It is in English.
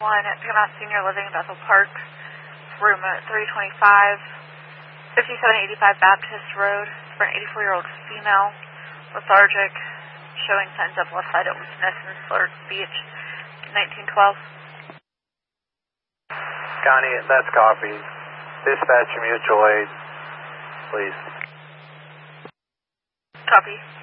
at Panama Senior Living, Bethel Park, room at 325, 5785 Baptist Road, for an 84-year-old female, lethargic, showing signs of left side weakness and slurred speech, 1912. Connie, that's copy. Dispatch mutual aid, please. Copy.